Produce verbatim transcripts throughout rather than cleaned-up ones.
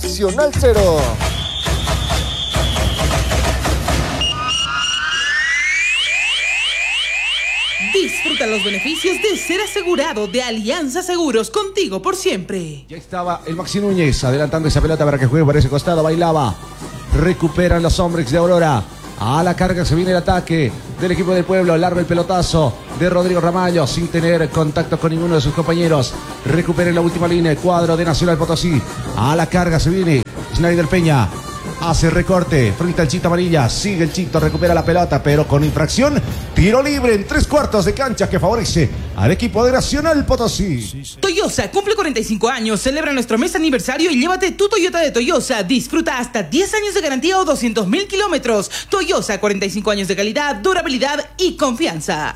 Nacional cero. Disfruta los beneficios de ser asegurado de Alianza Seguros, contigo por siempre. Ya estaba el Maxi Núñez adelantando esa pelota para que juegue por ese costado. Bailaba. Recuperan los hombres de Aurora. A la carga se viene el ataque del equipo del pueblo. Largo el pelotazo de Rodrigo Ramallo sin tener contacto con ninguno de sus compañeros. Recupera la última línea el cuadro de Nacional Potosí. A la carga se viene Schneider Peña. Hace recorte frente al Chito Amarilla. Sigue el Chito, recupera la pelota, pero con infracción. Tiro libre en tres cuartos de cancha que favorece al equipo de Nacional Potosí. Toyosa cumple cuarenta y cinco años. Celebra nuestro mes aniversario y llévate tu Toyota de Toyosa. Disfruta hasta diez años de garantía o doscientos mil kilómetros. Toyosa, cuarenta y cinco años de calidad, durabilidad y confianza.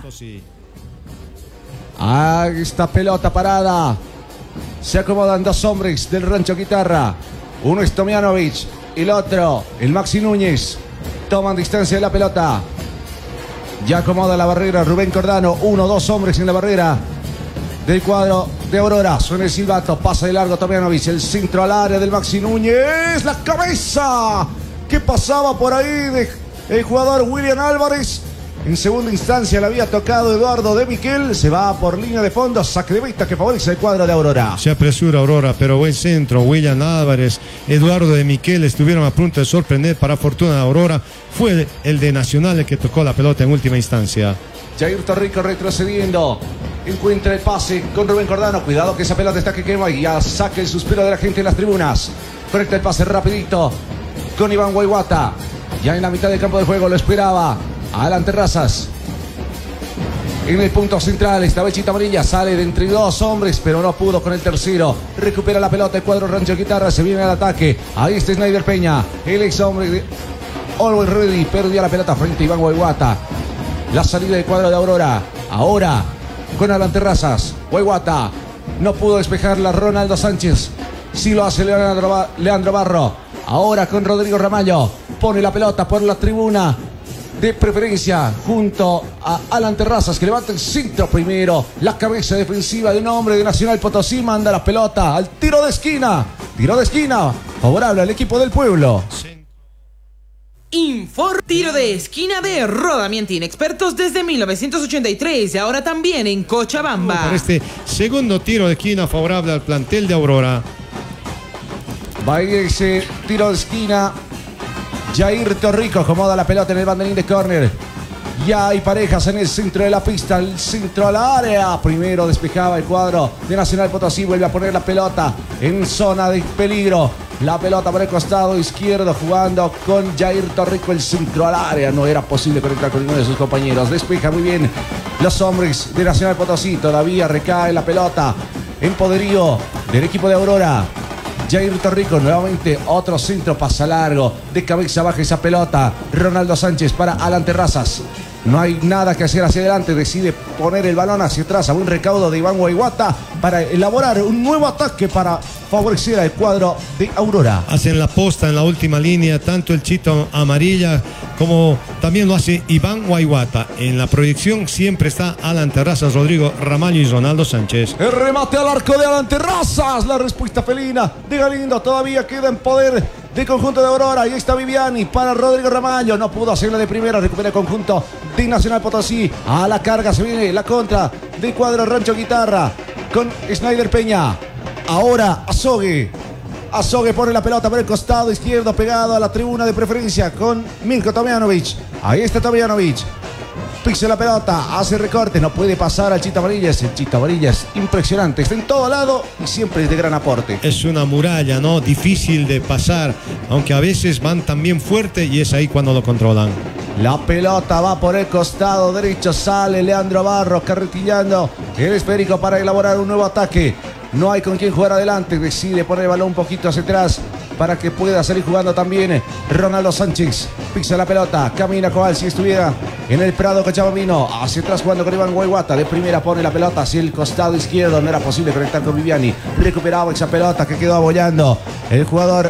Ah, esta pelota parada. Se acomodan dos hombres del Rancho Guitarra. Uno es Tomjanovic. El otro, el Maxi Núñez. Toman distancia de la pelota. Ya acomoda la barrera Rubén Cordano. Uno, dos hombres en la barrera del cuadro de Aurora. Suena el silbato. Pasa de largo Tomjanovic. El centro al área del Maxi Núñez. La cabeza que pasaba por ahí de el jugador William Álvarez. En segunda instancia le había tocado Eduardo de Miquel. Se va por línea de fondo. Saque de vista que favorece el cuadro de Aurora. Se apresura Aurora, pero buen centro. William Álvarez, Eduardo de Miquel estuvieron a punto de sorprender. Para fortuna de Aurora fue el de Nacional el que tocó la pelota en última instancia. Jair Torrico retrocediendo. Encuentra el pase con Rubén Cordano. Cuidado que esa pelota está que quema y ya saca el suspiro de la gente en las tribunas. Conecta el pase rapidito con Iván Guayguata. Ya en la mitad del campo de juego lo esperaba. Adelante Razas. En el punto central estaba el Chito Amarilla. Sale de entre dos hombres, pero no pudo con el tercero. Recupera la pelota el cuadro Rancho Guitarra. Se viene al ataque. Ahí está Schneider Peña. El ex hombre de Always Ready. Perdió la pelota frente a Iván Guayguata. La salida del cuadro de Aurora. Ahora con Adelante Razas. Guayguata. No pudo despejarla Ronaldo Sánchez. Sí lo hace Leandro, Leandro Barro. Ahora con Rodrigo Ramallo. Pone la pelota por la tribuna. De preferencia junto a Alan Terrazas que levanta el centro primero. La cabeza defensiva de un hombre de Nacional Potosí manda la pelota al tiro de esquina. Tiro de esquina favorable al equipo del pueblo. Infor tiro de esquina de Rodamientin, expertos desde mil novecientos ochenta y tres y ahora también en Cochabamba. Para este segundo tiro de esquina favorable al plantel de Aurora. Va a ir ese tiro de esquina. Jair Torrico acomoda la pelota en el banderín de córner. Ya hay parejas en el centro de la pista. El centro a la área. Primero despejaba el cuadro de Nacional Potosí. Vuelve a poner la pelota en zona de peligro. La pelota por el costado izquierdo jugando con Jair Torrico. El centro al área. No era posible conectar con ninguno de sus compañeros. Despeja muy bien los hombres de Nacional Potosí. Todavía recae la pelota en poderío del equipo de Aurora. Jair Torrico nuevamente otro centro, pasa largo, de cabeza baja esa pelota. Ronaldo Sánchez para Alan Terrazas. No hay nada que hacer hacia adelante, decide poner el balón hacia atrás a un recaudo de Iván Guayguata para elaborar un nuevo ataque para favorecer al cuadro de Aurora. Hacen la posta en la última línea, tanto el Chito Amarilla como también lo hace Iván Guayguata. En la proyección siempre está Alan Terrazas, Rodrigo Ramallo y Ronaldo Sánchez. El remate al arco de Alan Terrazas, la respuesta felina de Galindo todavía queda en poder del conjunto de Aurora. Ahí está Viviani para Rodrigo Ramallo. No pudo hacerlo de primera. Recupera el conjunto de Nacional Potosí. A la carga se viene la contra del cuadro Rancho Guitarra con Schneider Peña. Ahora Azogue. Azogue pone la pelota por el costado izquierdo pegado a la tribuna de preferencia con Milko Tomjanovic. Ahí está Tomjanovic. Pisa la pelota, hace recorte, no puede pasar al Chito Amarillas. El Chito Amarillas, impresionante, está en todo lado y siempre es de gran aporte. Es una muralla, ¿no? Difícil de pasar, aunque a veces van también fuerte y es ahí cuando lo controlan. La pelota va por el costado derecho, sale Leandro Barro carretillando el esférico para elaborar un nuevo ataque. No hay con quien jugar adelante, decide poner el balón un poquito hacia atrás para que pueda salir jugando también Ronaldo Sánchez. Pisa la pelota, camina cual si estuviera en el Prado Cochabambino. Hacia atrás jugando con Iván Guayguata. De primera pone la pelota hacia el costado izquierdo. No era posible conectar con Viviani. Recuperaba esa pelota que quedó abollando el jugador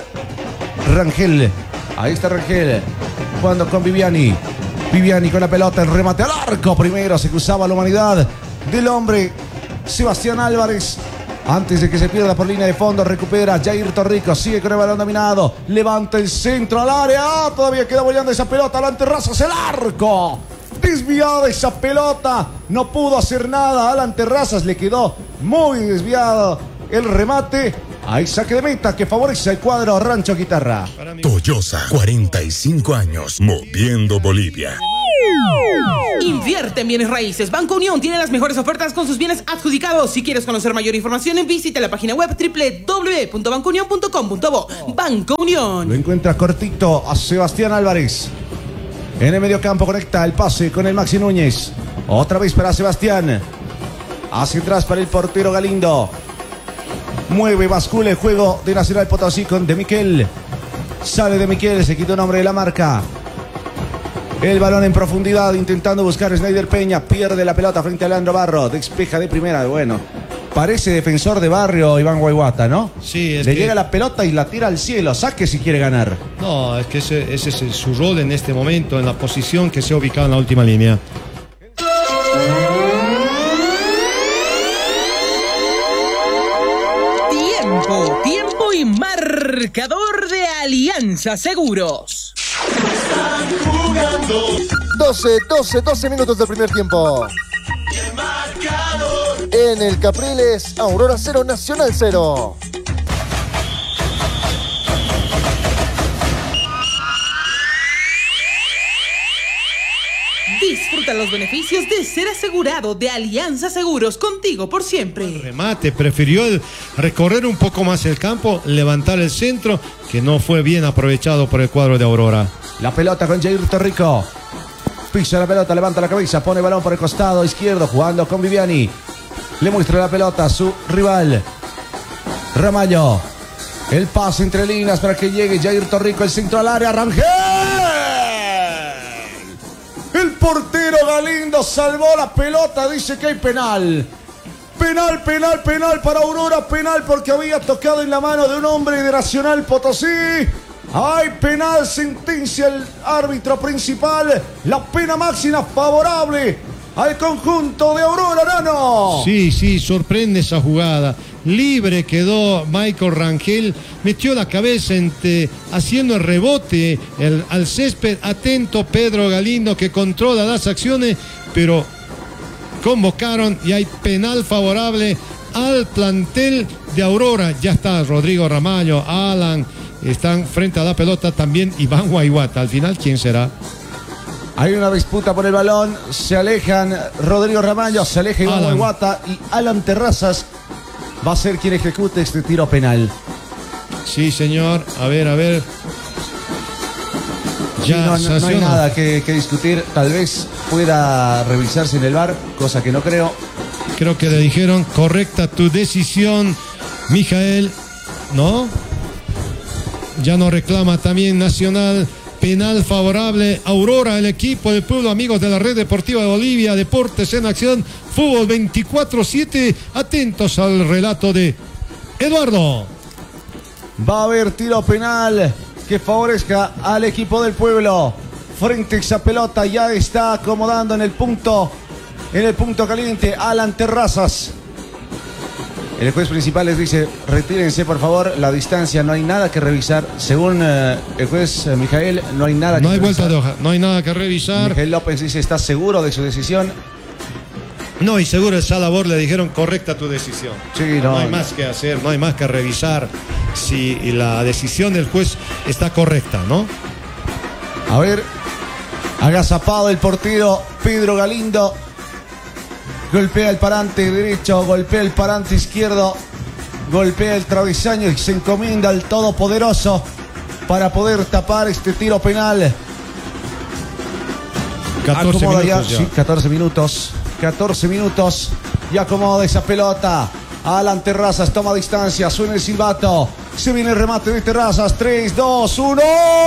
Rangel. Ahí está Rangel jugando con Viviani. Viviani con la pelota, el remate al arco. Primero se cruzaba la humanidad del hombre Sebastián Álvarez. Antes de que se pierda por línea de fondo, recupera Jair Torrico, sigue con el balón dominado, levanta el centro al área, ¡ah! Todavía queda boleando esa pelota, Alan Terrazas, el arco, desviada esa pelota, no pudo hacer nada, Alan Terrazas, le quedó muy desviado el remate. Hay saque de meta que favorece al cuadro Rancho Guitarra. Toyosa, cuarenta y cinco años, moviendo Bolivia. Invierte en bienes raíces. Banco Unión tiene las mejores ofertas con sus bienes adjudicados. Si quieres conocer mayor información, visita la página web doble u doble u doble u punto banco unión punto com punto bo. Banco Unión. Lo encuentra cortito a Sebastián Álvarez. En el medio campo conecta el pase con el Maxi Núñez. Otra vez para Sebastián. Hacia atrás para el portero Galindo. Mueve, bascula el juego de Nacional Potosí con De Miquel. Sale De Miquel, se quita el nombre de la marca. El balón en profundidad, intentando buscar Snyder Peña. Pierde la pelota frente a Leandro Barro. Despeja de primera, bueno. Parece defensor de barrio Iván Guayguata, ¿no? Sí, es Le que... llega la pelota y la tira al cielo. Saque si quiere ganar. No, es que ese, ese es su rol en este momento, en la posición que se ha ubicado en la última línea. Tiempo, tiempo y marcador de Alianza Seguros. doce, doce, doce minutos del primer tiempo. En el Capriles, Aurora cero, Nacional cero. Disfruta los beneficios de ser asegurado de Alianza Seguros, contigo por siempre. Remate, prefirió el recorrer un poco más el campo, levantar el centro, que no fue bien aprovechado por el cuadro de Aurora. La pelota con Jair Torrico. Pisa la pelota, levanta la cabeza, pone el balón por el costado izquierdo, jugando con Viviani. Le muestra la pelota a su rival. Ramallo. El pase entre líneas para que llegue Jair Torrico, el centro al área, Rangel. El portero Galindo salvó la pelota, dice que hay penal. Penal, penal, penal para Aurora, penal porque había tocado en la mano de un hombre de Nacional Potosí. Hay penal, sentencia el árbitro principal. La pena máxima favorable al conjunto de Aurora, Nano. Sí, sí, sorprende esa jugada. Libre quedó Michael Rangel, metió la cabeza entre, haciendo el rebote el, al césped. Atento Pedro Galindo, que controla las acciones, pero convocaron y hay penal favorable al plantel de Aurora. Ya está Rodrigo Ramallo, Alan, están frente a la pelota también Iván Guayguata. Al final, ¿quién será? Hay una disputa por el balón, se alejan Rodrigo Ramallo, se aleja Iván Alan. Guayguata y Alan Terrazas va a ser quien ejecute este tiro penal. Sí, señor. A ver, a ver. Sí, Ya, no, no- no hay sanción. nada que, que discutir. Tal vez pueda revisarse en el V A R, cosa que no creo. Creo que le dijeron, correcta tu decisión, Mijael. ¿No? Ya no reclama también Nacional. Penal favorable, Aurora, el equipo del pueblo, amigos de la Red Deportiva de Bolivia, Deportes en Acción, Fútbol veinticuatro siete. Atentos al relato de Eduardo. Va a haber tiro penal que favorezca al equipo del pueblo. Frente a esa pelota ya está acomodando en el punto, en el punto caliente Alan Terrazas. El juez principal les dice, retírense por favor, la distancia, no hay nada que revisar. Según eh, el juez eh, Mijael, no hay nada No que hay revisar. vuelta de hoja, no hay nada que revisar. Mijael López dice, ¿está seguro de su decisión? No, y seguro el Salabor le dijeron, correcta tu decisión. Sí, no, no, hay no. más que hacer, no hay más que revisar si la decisión del juez está correcta, ¿no? A ver, agazapado el portero Pedro Galindo. Golpea el parante derecho, golpea el parante izquierdo, golpea el travesaño y se encomienda al Todopoderoso para poder tapar este tiro penal. catorce Acomoda minutos ya, ya. sí, catorce minutos, catorce minutos y acomoda esa pelota. Alan Terrazas toma distancia, suena el silbato, se viene el remate de Terrazas, tres, dos, uno.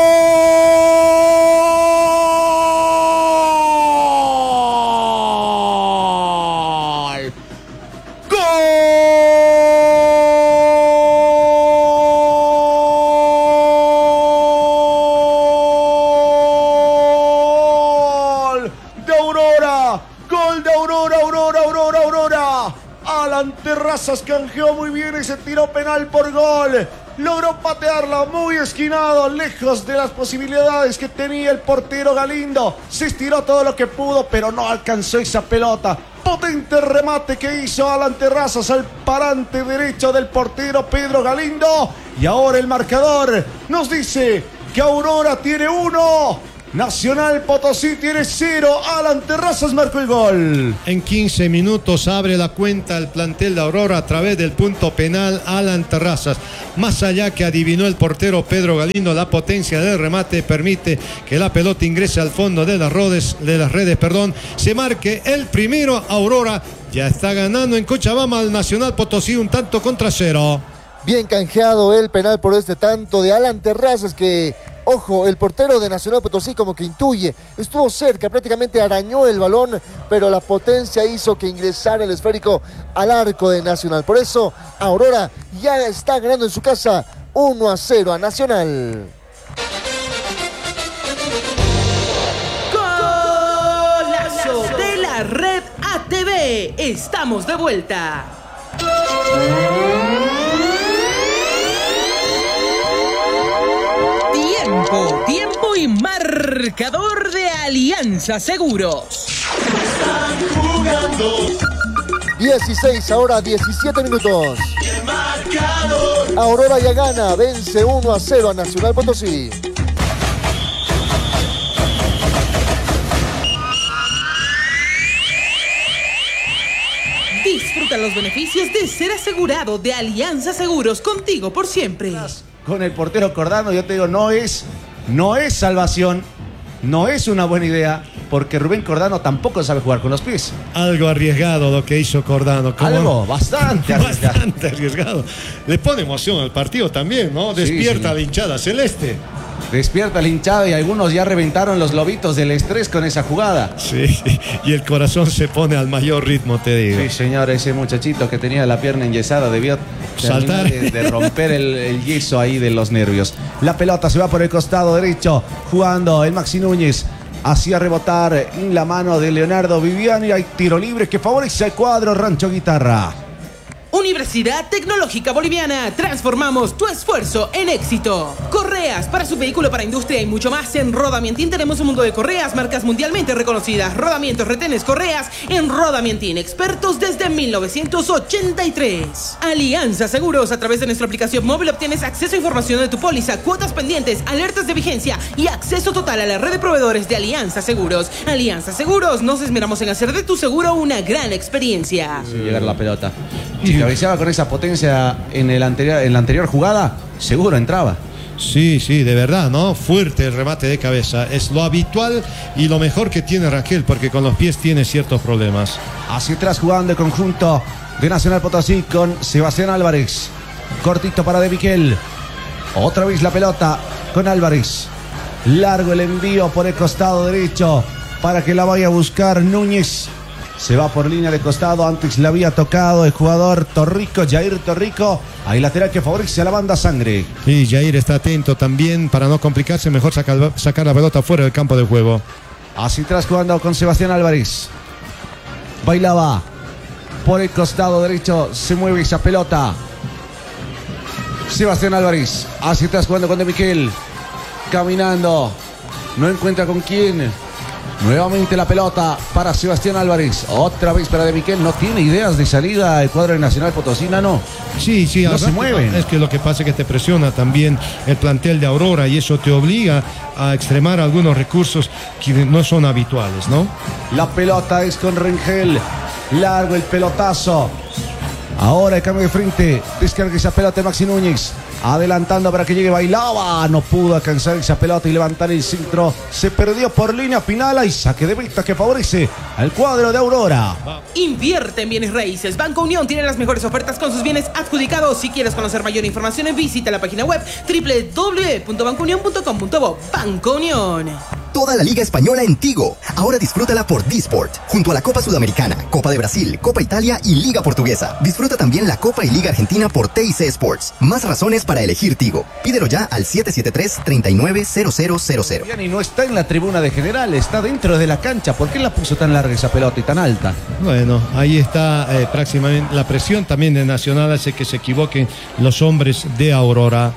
¡Gol de Aurora! ¡Gol de Aurora, Aurora, Aurora, Aurora! Alan Terrazas Terrazas canjeó muy bien ese tiro penal por gol. Logró patearla muy esquinado, lejos de las posibilidades que tenía el portero Galindo. Se estiró todo lo que pudo, pero no alcanzó esa pelota. Potente remate que hizo Alan Terrazas al parante derecho del portero Pedro Galindo. Y ahora el marcador nos dice que Aurora tiene uno, Nacional Potosí tiene cero. Alan Terrazas marcó el gol. En quince minutos abre la cuenta el plantel de Aurora a través del punto penal Alan Terrazas. Más allá que adivinó el portero Pedro Galindo, la potencia del remate permite que la pelota ingrese al fondo de las redes, de las redes, perdón. Se marque el primero. Aurora ya está ganando en Cochabamba al Nacional Potosí un tanto contra cero. Bien canjeado el penal por este tanto de Alan Terrazas que, ojo, el portero de Nacional Potosí como que intuye, estuvo cerca, prácticamente arañó el balón, pero la potencia hizo que ingresara el esférico al arco de Nacional. Por eso Aurora ya está ganando en su casa uno a cero a Nacional. Golazo de la Red A T V. Estamos de vuelta. Tiempo, tiempo y marcador de Alianza Seguros. Están jugando. dieciséis, ahora diecisiete minutos. Aurora ya gana, vence uno a cero a Nacional Potosí. Disfruta los beneficios de ser asegurado de Alianza Seguros, contigo por siempre. Con el portero Cordano, yo te digo, no es, no es salvación, no es una buena idea, porque Rubén Cordano tampoco sabe jugar con los pies. Algo arriesgado lo que hizo Cordano. ¿Cómo? Algo bastante arriesgado. Bastante arriesgado. Le pone emoción al partido también, ¿no? Despierta sí, la hinchada celeste. Despierta la hinchada y algunos ya reventaron los lobitos del estrés con esa jugada. Sí, y el corazón se pone al mayor ritmo, te digo. Sí, señor, ese muchachito que tenía la pierna enyesada debió saltar, de, de romper el, el yeso ahí de los nervios. La pelota se va por el costado derecho, jugando el Maxi Núñez. Hacía rebotar en la mano de Leonardo Viviani. Hay tiro libre que favorece al cuadro Rancho Guitarra. Universidad Tecnológica Boliviana. Transformamos tu esfuerzo en éxito. Correas para su vehículo, para industria y mucho más. En Rodamientín tenemos un mundo de correas, marcas mundialmente reconocidas. Rodamientos, retenes, correas en Rodamientín. Expertos desde mil novecientos ochenta y tres. Alianza Seguros. A través de nuestra aplicación móvil obtienes acceso a información de tu póliza, cuotas pendientes, alertas de vigencia y acceso total a la red de proveedores de Alianza Seguros. Alianza Seguros. Nos esmeramos en hacer de tu seguro una gran experiencia. Sí, llegar la pelota. Si cabeceaba con esa potencia en, el anterior, en la anterior jugada, seguro entraba. Sí, sí, de verdad, ¿no? Fuerte el remate de cabeza. Es lo habitual y lo mejor que tiene Rangel, porque con los pies tiene ciertos problemas. Hacia atrás jugando el conjunto de Nacional Potosí con Sebastián Álvarez. Cortito para De Miquel. Otra vez la pelota con Álvarez. Largo el envío por el costado derecho para que la vaya a buscar Núñez. Se va por línea de costado, antes le había tocado el jugador Torrico, Jair Torrico. Hay lateral que favorece a la banda Sangre. Sí, Jair está atento también para no complicarse, mejor sacar, sacar la pelota fuera del campo de juego. Hacia atrás jugando con Sebastián Álvarez. Bailaba por el costado derecho, se mueve esa pelota. Sebastián Álvarez, hacia atrás jugando con De Miquel. Caminando, no encuentra con quién. Nuevamente la pelota para Sebastián Álvarez. Otra vez para De Miquel. No tiene ideas de salida el cuadro de Nacional Potosí, ¿no? Sí, sí. No se mueven. Es que lo que pasa es que te presiona también el plantel de Aurora y eso te obliga a extremar algunos recursos que no son habituales, ¿no? La pelota es con Rangel. Largo el pelotazo. Ahora el cambio de frente. Descarga esa pelota de Maxi Núñez. Adelantando para que llegue Bailaba. No pudo alcanzar esa pelota y levantar el centro. Se perdió por línea final. Hay saque de vista que favorece al cuadro de Aurora. Invierte en bienes raíces. Banco Unión tiene las mejores ofertas con sus bienes adjudicados. Si quieres conocer mayor información, visita la página web doble u doble u doble u punto banco unión punto com punto bo. Banco Unión. toda la Liga Española en Tigo. Ahora disfrútala por Disport, junto a la Copa Sudamericana, Copa de Brasil, Copa Italia y Liga Portuguesa. Disfruta también la Copa y Liga Argentina por T I C Sports. Más razones para elegir Tigo. Pídelo ya al siete siete tres, tres nueve cero cero cero cero. Y no está en la tribuna de general, está dentro de la cancha. ¿Por qué la puso tan larga esa pelota y tan alta? Bueno, ahí está eh, prácticamente la presión también de Nacional, hace que se equivoquen los hombres de Aurora.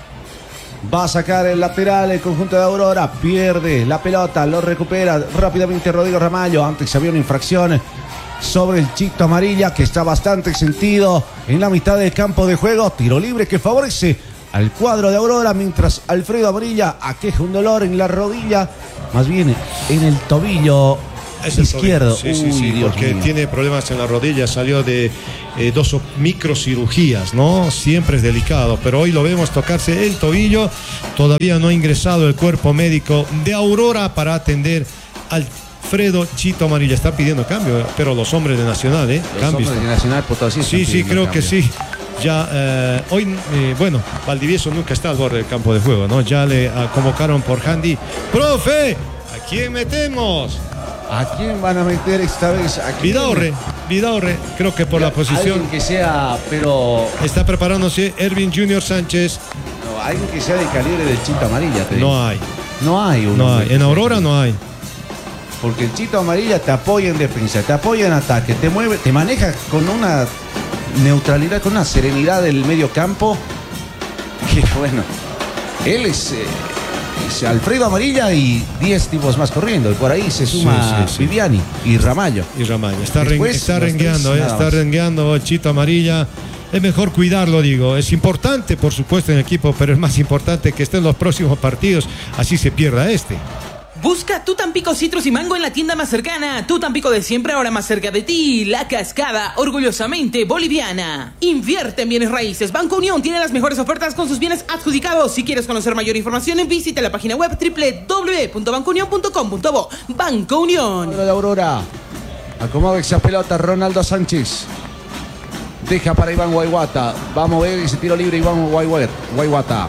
Va a sacar el lateral, el conjunto de Aurora, pierde la pelota, lo recupera rápidamente Rodrigo Ramallo. Antes había una infracción sobre el Chito Amarilla, que está bastante sentido en la mitad del campo de juego. Tiro libre que favorece al cuadro de Aurora, mientras Alfredo Amarilla aqueja un dolor en la rodilla, más bien en el tobillo Es el izquierdo. tobillo. Sí, Uy, sí, sí, Dios porque mío. tiene problemas en la rodilla, salió de eh, dos microcirugías, ¿no? Siempre es delicado, pero hoy lo vemos tocarse el tobillo. Todavía no ha ingresado el cuerpo médico de Aurora para atender al Alfredo Chito Amarilla. Está pidiendo cambio, pero los hombres de Nacional, ¿eh? Los Cambios. hombres de Nacional Potosí están Sí, sí, pidiendo creo cambio. que sí. Ya eh, hoy, eh, bueno, Valdivieso nunca está al borde del campo de juego, ¿no? Ya le uh, convocaron por Handy. ¡Profe! ¿A quién metemos? ¿A quién van a meter esta vez? ¿A quién? Vidaurre, Vidaurre, creo que por la posición. Alguien que sea, pero Está preparándose Ervin Junior Sánchez. no, alguien que sea de calibre del Chito Amarilla. Te digo. No hay, No hay uno. no hay. En Aurora no hay. Porque el Chito Amarilla te apoya en defensa, te apoya en ataque, te mueve, te maneja con una neutralidad, con una serenidad del medio campo. Que bueno, él es, eh, es Alfredo Amarilla y diez tipos más corriendo. Y por ahí se suma Sí, sí, sí. Viviani y Ramallo. Y Ramallo. Está, ren- Después, está los rengueando, tres, eh, nada está más. rengueando el Chito Amarilla. Es mejor cuidarlo, digo. Es importante, por supuesto, en el equipo, pero es más importante que esté en los próximos partidos. Así se pierda este. Busca tu Tampico Citrus y Mango en la tienda más cercana. Tu Tampico de siempre, ahora más cerca de ti. La Cascada, orgullosamente boliviana. Invierte en bienes raíces. Banco Unión tiene las mejores ofertas con sus bienes adjudicados. Si quieres conocer mayor información, visita la página web doble u doble u doble u punto banco unión punto com punto bo. Banco Unión. Cuadro de Aurora. Acomoda esa pelota Ronaldo Sánchez. Deja para Iván Guayguata. Vamos a ver ese tiro libre Iván Guayguata.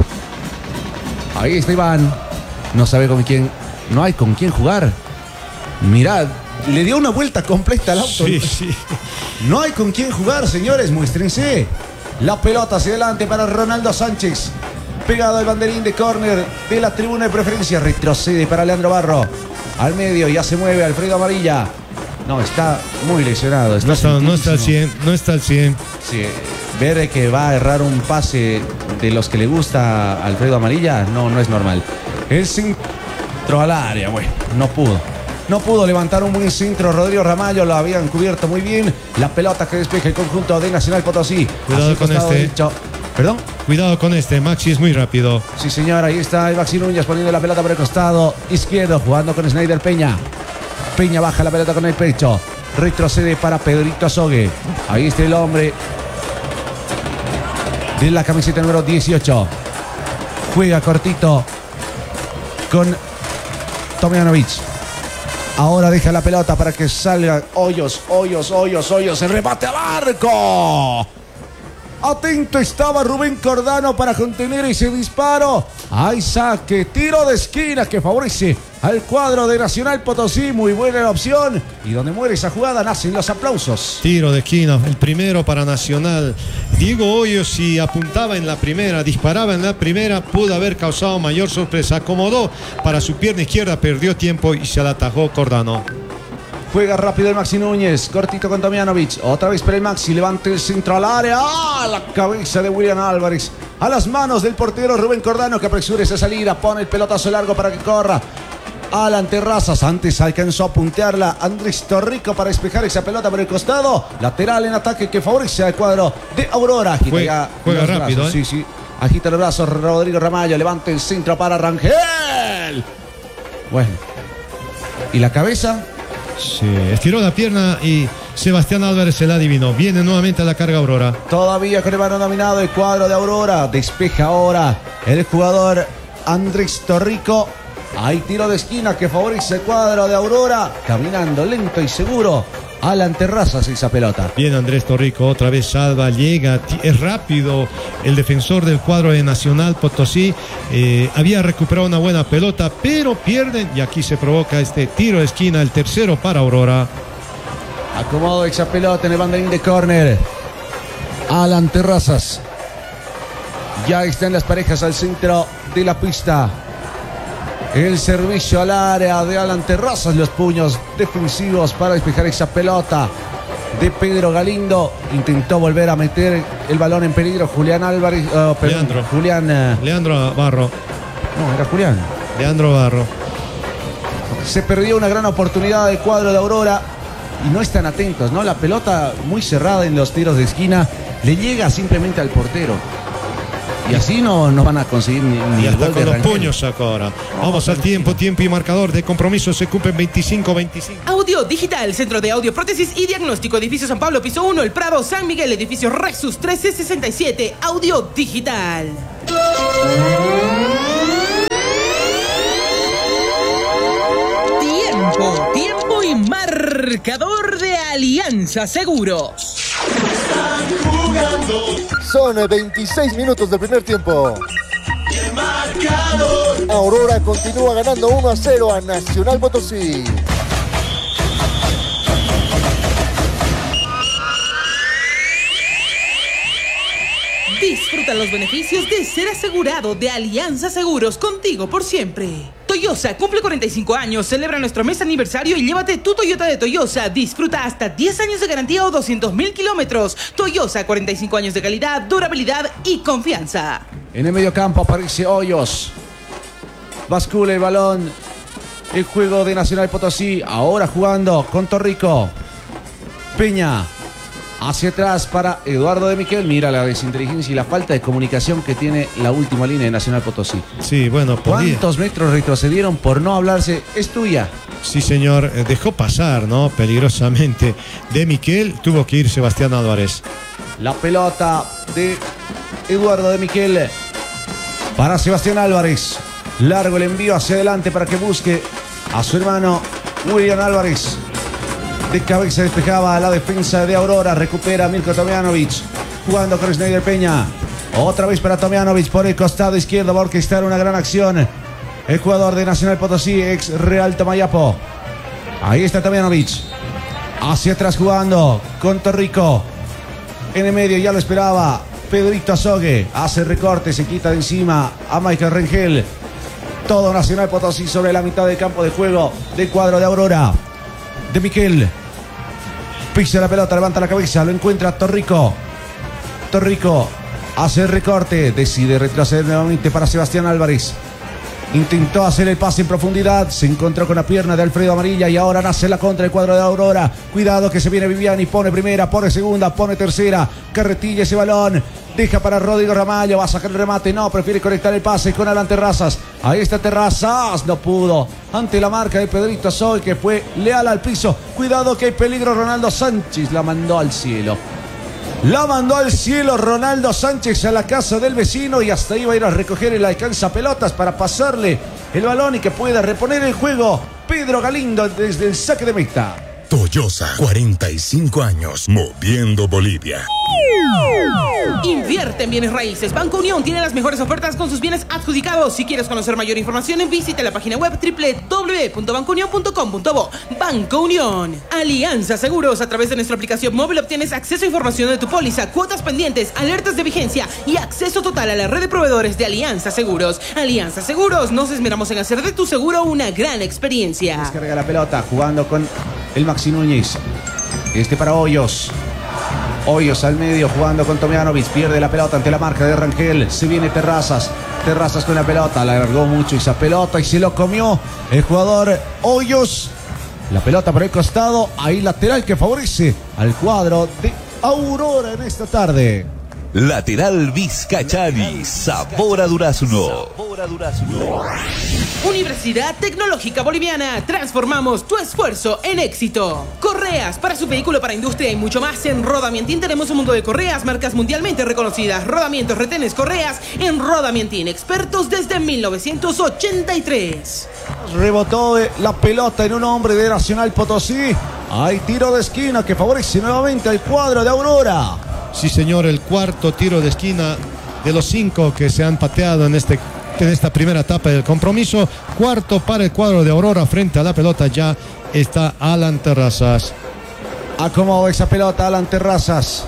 Ahí está Iván. No sabe con quién. No hay con quién jugar. Mirad, le dio una vuelta completa al auto. Sí, sí. No hay con quién jugar, señores. Muéstrense. La pelota hacia adelante para Ronaldo Sánchez. Pegado al banderín de córner de la tribuna de preferencia. Retrocede para Leandro Barro. Al medio ya se mueve Alfredo Amarilla. No, está muy lesionado. Está No está, no está al sentidísimo. cien, no está al cien. Sí, ver que va a errar un pase de los que le gusta a Alfredo Amarilla, no, no es normal. El centro al área, bueno, no pudo. No pudo levantar un buen centro. Rodrigo Ramallo lo habían cubierto muy bien. La pelota que despeja el conjunto de Nacional Potosí. Cuidado Hacia el con costado este. derecho. ¿Perdón? Cuidado con este, Maxi es muy rápido. Sí, señor, ahí está el Maxi Núñez poniendo la pelota por el costado izquierdo, jugando con Snyder Peña. Peña baja la pelota con el pecho. Retrocede para Pedrito Azogue. Ahí está el hombre de la camiseta número dieciocho. Juega cortito con Tomjanovic. Ahora deja la pelota para que salga Hoyos, Hoyos, Hoyos, Hoyos. El remate al arco. Atento estaba Rubén Cordano para contener ese disparo. Hay saque, tiro de esquina que favorece al cuadro de Nacional Potosí. Muy buena la opción. Y donde muere esa jugada nacen los aplausos. Tiro de esquina, el primero para Nacional. Diego Hoyos, si apuntaba en la primera, disparaba en la primera, pudo haber causado mayor sorpresa. Acomodó para su pierna izquierda, perdió tiempo y se la atajó Cordano. Juega rápido el Maxi Núñez, cortito con Tomjanovic. Otra vez para el Maxi, levanta el centro al área. ¡Ah! La cabeza de William Álvarez. A las manos del portero Rubén Cordano, que apresura esa salida. Pone el pelotazo largo para que corra. Alan Terrazas, antes alcanzó a puntearla Andrés Torrico para despejar esa pelota por el costado. Lateral en ataque que favorece al cuadro de Aurora. Agita Juega, ya juega los rápido, brazos. ¿eh? Sí, sí. Agita los brazos Rodrigo Ramallo. Levanta el centro para Rangel. Bueno. ¿Y la cabeza? Sí, estiró la pierna y Sebastián Álvarez se la adivinó. Viene nuevamente a la carga Aurora. Todavía con el balón dominado el cuadro de Aurora. Despeja ahora el jugador Andrés Torrico. Hay tiro de esquina que favorece el cuadro de Aurora. Caminando lento y seguro Alan Terrazas esa pelota. Bien Andrés Torrico, otra vez salva, llega, es rápido el defensor del cuadro de Nacional Potosí. Eh, había recuperado una buena pelota, pero pierden y aquí se provoca este tiro de esquina, el tercero para Aurora. Acomodo esa pelota en el banderín de córner. Alan Terrazas. Ya están las parejas al centro de la pista. El servicio al área de Alan Terrazas, los puños defensivos para despejar esa pelota de Pedro Galindo. Intentó volver a meter el balón en peligro Julián Álvarez. Oh, perdón, Leandro. Julián. Uh, Leandro Barro. No, era Julián. Leandro Barro. Se perdió una gran oportunidad del cuadro de Aurora y no están atentos, ¿no? La pelota muy cerrada en los tiros de esquina le llega simplemente al portero. Y así no, no van a conseguir ni, ni y el hasta gol con de los Rangel. puños ahora. Vamos al tiempo, tiempo y marcador de compromiso. Se cumplen veinticinco veinticinco. Audio Digital, Centro de Audio, Prótesis y Diagnóstico, Edificio San Pablo, Piso uno, El Prado, San Miguel, Edificio Rexus trece sesenta y siete. Audio Digital. Tiempo, tiempo y marcador de Alianza Seguros. Son veintiséis minutos del primer tiempo. Aurora continúa ganando uno a cero a Nacional Potosí. Disfruta los beneficios de ser asegurado de Alianza Seguros, contigo por siempre. Toyosa cumple cuarenta y cinco años, celebra nuestro mes aniversario y llévate tu Toyota de Toyosa. Disfruta hasta diez años de garantía o doscientos mil kilómetros. Toyosa, cuarenta y cinco años de calidad, durabilidad y confianza. En el medio campo aparece Hoyos. Bascula el balón. El juego de Nacional Potosí. Ahora jugando con Torrico. Peña. Hacia atrás para Eduardo de Miquel. Mira la desinteligencia y la falta de comunicación que tiene la última línea de Nacional Potosí. Sí, bueno, podía. ¿Cuántos metros retrocedieron por no hablarse? Es tuya. Sí, señor, eh, dejó pasar, ¿no? Peligrosamente. De Miquel tuvo que ir Sebastián Álvarez. La pelota de Eduardo de Miquel para Sebastián Álvarez. Largo el envío hacia adelante para que busque a su hermano William Álvarez. De cabeza despejaba la defensa de Aurora. Recupera Milko Tomjanovic. Jugando con Schneider Peña. Otra vez para Tomjanovic por el costado izquierdo. Va a orquestar una gran acción. El jugador de Nacional Potosí, ex Real Tomayapo. Ahí está Tomjanovic. Hacia atrás jugando con Torrico. En el medio ya lo esperaba Pedrito Azogue. Hace recorte, se quita de encima a Michael Rangel. Todo Nacional Potosí sobre la mitad del campo de juego del cuadro de Aurora. De Miquel. Pisa la pelota, levanta la cabeza, lo encuentra Torrico. Torrico hace el recorte, decide retroceder nuevamente para Sebastián Álvarez. Intentó hacer el pase en profundidad, se encontró con la pierna de Alfredo Amarilla y ahora nace la contra del cuadro de Aurora. Cuidado que se viene Viviani, pone primera, pone segunda, pone tercera. Carretilla ese balón. Deja para Rodrigo Ramallo, va a sacar el remate, no, prefiere conectar el pase con Alan Terrazas. Ahí está Terrazas, no pudo. Ante la marca de Pedrito Azogue, que fue leal al piso. Cuidado que hay peligro, Ronaldo Sánchez la mandó al cielo. La mandó al cielo Ronaldo Sánchez a la casa del vecino y hasta ahí va a ir a recoger el alcanza pelotas para pasarle el balón y que pueda reponer el juego Pedro Galindo desde el saque de meta. Toyosa, cuarenta y cinco años, moviendo Bolivia. Invierte en bienes raíces. Banco Unión tiene las mejores ofertas con sus bienes adjudicados. Si quieres conocer mayor información, visita la página web doble u doble u doble u punto banco unión punto com punto bo. Banco Unión. Alianza Seguros. A través de nuestra aplicación móvil obtienes acceso a información de tu póliza, cuotas pendientes, alertas de vigencia y acceso total a la red de proveedores de Alianza Seguros. Alianza Seguros. Nos esmeramos en hacer de tu seguro una gran experiencia. Descarga la pelota jugando con el Maxi Núñez. Este para Hoyos. Hoyos al medio jugando con Tomjanovic. Pierde la pelota ante la marca de Rangel. Se viene Terrazas. Terrazas con la pelota. La alargó mucho esa pelota y se lo comió el jugador Hoyos. La pelota por el costado. Ahí lateral que favorece al cuadro de Aurora en esta tarde. Lateral Vizcachani. Sabor a durazno. Universidad Tecnológica Boliviana. Transformamos tu esfuerzo en éxito. Correas para su vehículo, para industria y mucho más. En Rodamientín tenemos un mundo de correas, marcas mundialmente reconocidas. Rodamientos, retenes, correas. En Rodamientín, expertos desde mil novecientos ochenta y tres. Rebotó la pelota en un hombre de Nacional Potosí. Hay tiro de esquina que favorece nuevamente al cuadro de Aurora. Sí, señor, el cuarto tiro de esquina de los cinco que se han pateado en, este, en esta primera etapa del compromiso. Cuarto para el cuadro de Aurora. Frente a la pelota ya está Alan Terrazas. Acomoda esa pelota Alan Terrazas.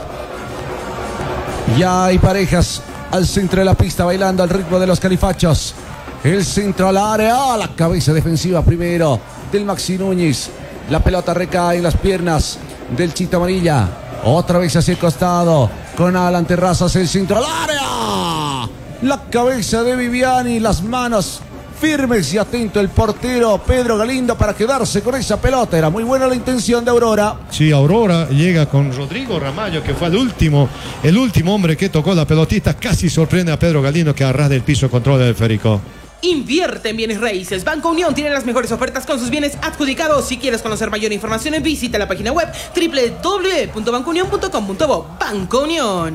Ya hay parejas al centro de la pista bailando al ritmo de los califachos. El centro al área, la cabeza defensiva primero del Maxi Núñez. La pelota recae en las piernas del Chito Amarilla. Otra vez hacia el costado con Alan Terrazas, el centro al área. La cabeza de Viviani, las manos firmes y atento el portero Pedro Galindo para quedarse con esa pelota. Era muy buena la intención de Aurora. Sí, Aurora llega con Rodrigo Ramallo, que fue el último, el último hombre que tocó la pelotita. Casi sorprende a Pedro Galindo, que arrastra el piso, controla el esférico. Invierte en bienes raíces. Banco Unión tiene las mejores ofertas con sus bienes adjudicados. Si quieres conocer mayor información, visita la página web doble u doble u doble u punto banco unión punto com punto bo. Banco Unión.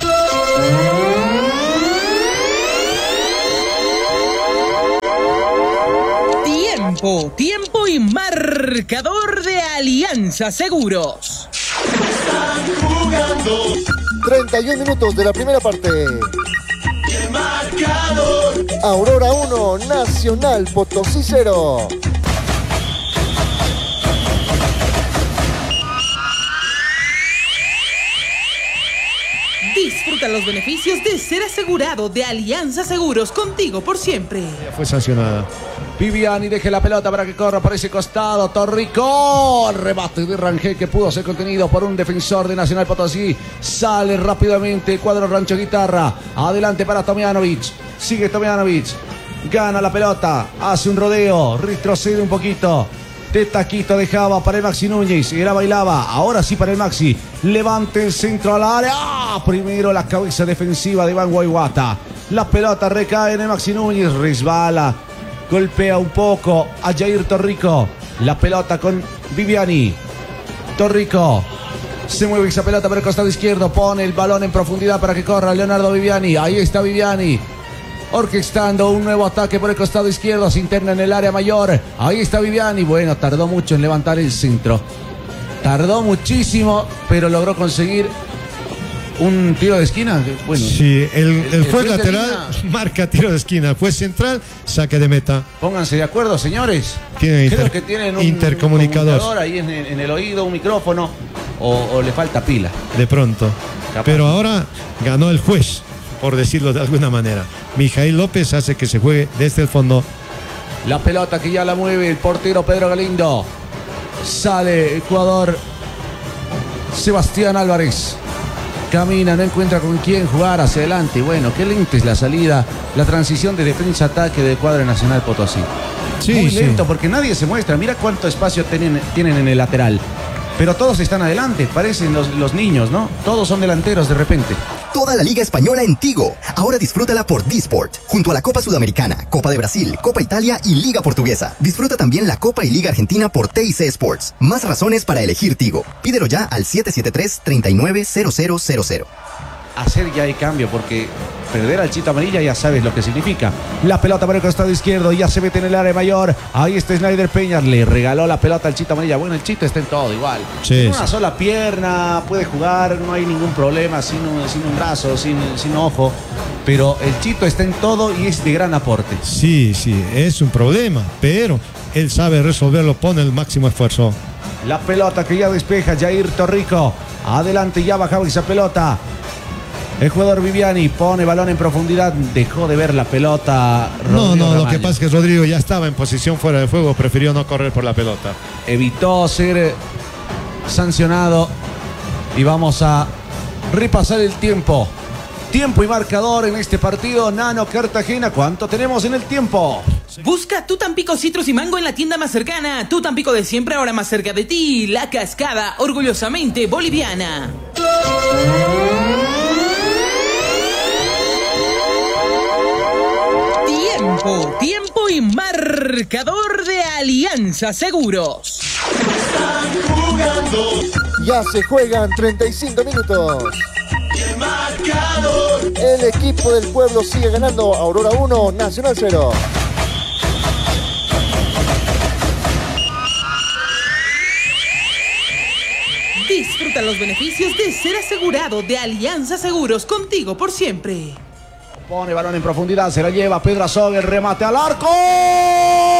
Tiempo, tiempo y marcador de Alianza Seguros. Están jugando. treinta y un minutos de la primera parte. El marcador. Aurora uno, Nacional Potosí cero. Disfruta los beneficios de ser asegurado de Alianza Seguros, contigo por siempre. Ya fue sancionada. Viviani deje la pelota para que corra por ese costado. Torrico. Rebate de Rangel que pudo ser contenido por un defensor de Nacional Potosí. Sale rápidamente el cuadro Rancho Guitarra. Adelante para Tomjanovic. Sigue Tomjanovic. Gana la pelota. Hace un rodeo. Retrocede un poquito. De taquito dejaba para el Maxi Núñez. Era bailaba. Ahora sí para el Maxi. Levante el centro al área. ¡Ah! Primero la cabeza defensiva de Iván Guayguata. La pelota recae en el Maxi Núñez. Resbala. Golpea un poco a Jair Torrico. La pelota con Viviani. Torrico. Se mueve esa pelota por el costado izquierdo. Pone el balón en profundidad para que corra Leonardo Viviani. Ahí está Viviani. Orquestando un nuevo ataque por el costado izquierdo. Se interna en el área mayor. Ahí está Viviani. Bueno, tardó mucho en levantar el centro. Tardó muchísimo, pero logró conseguir un tiro de esquina. Bueno, sí, el, el, el juez juez lateral marca tiro de esquina. El juez central, saque de meta. Pónganse de acuerdo, señores. Tienen Creo inter, que tienen un intercomunicador un ahí en, en el oído, un micrófono, o, o le falta pila. De pronto. Capaz. Pero ahora ganó el juez, por decirlo de alguna manera. Mijail López hace que se juegue desde el fondo. La pelota que ya la mueve el portero Pedro Galindo. Sale el jugador Sebastián Álvarez. Camina, no encuentra con quién jugar hacia adelante. Bueno, qué lenta es la salida, la transición de defensa-ataque del cuadro Nacional Potosí. Sí, Muy lento, sí. porque nadie se muestra. Mira cuánto espacio tienen, tienen en el lateral. Pero todos están adelante, parecen los, los niños, ¿no? Todos son delanteros de repente. Toda la Liga Española en Tigo. Ahora disfrútala por D-Sport, junto a la Copa Sudamericana, Copa de Brasil, Copa Italia y Liga Portuguesa. Disfruta también la Copa y Liga Argentina por T I C Sports. Más razones para elegir Tigo. Pídelo ya al siete siete tres, tres nueve cero cero cero cero. Hacer ya el cambio, porque perder al Chito Amarilla ya sabes lo que significa. La pelota por el costado izquierdo, ya se mete en el área mayor. Ahí está Snyder Peña, le regaló la pelota al Chito Amarilla. Bueno, el Chito está en todo igual. Sí, Con una sí. sola pierna, puede jugar, no hay ningún problema, sin un, sin un brazo, sin, sin ojo. Pero el Chito está en todo y es de gran aporte. Sí, sí, es un problema, pero él sabe resolverlo, pone el máximo esfuerzo. La pelota que ya despeja Jair Torrico. Adelante, ya bajaba esa pelota. El jugador Viviani pone balón en profundidad. Dejó de ver la pelota. No, Rodrigo no, lo Ramallo. que pasa es que Rodrigo ya estaba en posición fuera de juego, prefirió no correr por la pelota. Evitó ser sancionado. Y vamos a repasar el tiempo. Tiempo y marcador en este partido. Nano Cartagena. ¿Cuánto tenemos en el tiempo? Busca tu Tampico Citrus y Mango en la tienda más cercana. Tu Tampico de siempre, ahora más cerca de ti. La Cascada, orgullosamente boliviana. Tiempo, tiempo y marcador de Alianza Seguros. Están jugando. Ya se juegan treinta y cinco minutos. El marcador. El equipo del pueblo sigue ganando. Aurora uno, Nacional cero. Disfruta los beneficios de ser asegurado de Alianza Seguros, contigo por siempre. Pone balón en profundidad, se la lleva Pedro Azogue, el remate al arco.